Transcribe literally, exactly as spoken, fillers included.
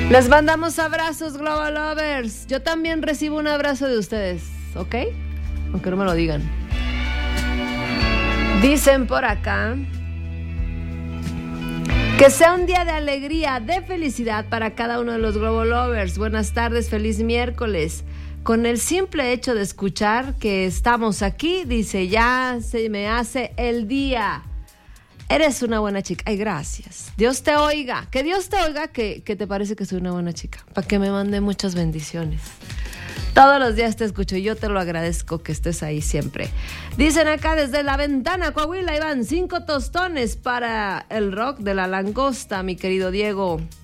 Les mandamos abrazos, Global Lovers. Yo también recibo un abrazo de ustedes, ¿ok? Aunque no me lo digan. Dicen por acá que sea un día de alegría, de felicidad para cada uno de los Global Lovers. Buenas tardes, feliz miércoles. Con el simple hecho de escuchar que estamos aquí, dice, ya se me hace el día. Eres una buena chica. Ay, gracias. Dios te oiga. Que Dios te oiga que, que te parece que soy una buena chica. Para que me mande muchas bendiciones. Todos los días te escucho y yo te lo agradezco que estés ahí siempre. Dicen acá desde la ventana, Coahuila, Iván, cinco tostones para el rock de la langosta, mi querido Diego.